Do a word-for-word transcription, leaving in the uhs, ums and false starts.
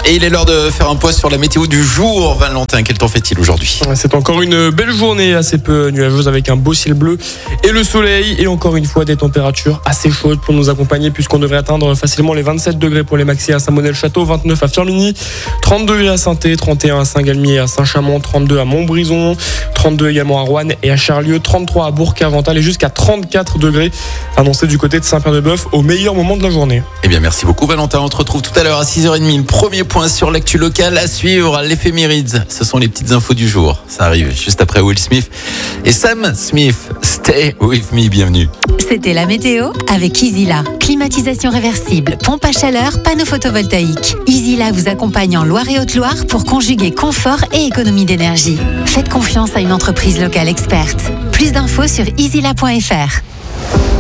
Et il est l'heure de faire un point sur la météo du jour. Valentin, quel temps fait-il aujourd'hui ? C'est encore une belle journée, assez peu nuageuse avec un beau ciel bleu et le soleil. Et encore une fois, des températures assez chaudes pour nous accompagner puisqu'on devrait atteindre facilement les vingt-sept degrés pour les maxi à Saint-Bonnet-le-Château, vingt-neuf à Firminy, trente degrés à Saint-Thé, trente et un à Saint-Galmier et à Saint-Chamond, trente-deux à Montbrison, trente-deux également à Roanne et à Charlieu, trente-trois à Bourg-Carvental et jusqu'à trente-quatre degrés annoncés du côté de Saint-Pierre-de-Bœuf au meilleur moment de la journée. Eh bien, merci beaucoup Valentin. On te retrouve tout à l'heure à six heures trente. Le premier point sur l'actu locale à suivre, l'éphéméride. Ce sont les petites infos du jour. Ça arrive juste après Will Smith et Sam Smith. Stay with me, bienvenue. C'était la météo avec Easyla. Climatisation réversible, pompe à chaleur, panneau photovoltaïque. Easyla vous accompagne en Loire et Haute-Loire pour conjuguer confort et économie d'énergie. Faites confiance à une entreprise locale experte. Plus d'infos sur easyla point f r.